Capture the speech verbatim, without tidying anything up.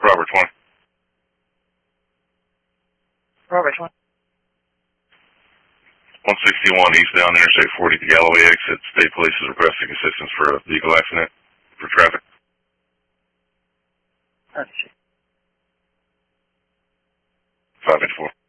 Robert twenty. Robert twenty. one sixty-one east down Interstate forty, the Galloway exit. State police is requesting assistance for a vehicle accident for traffic. Okay. five eight four.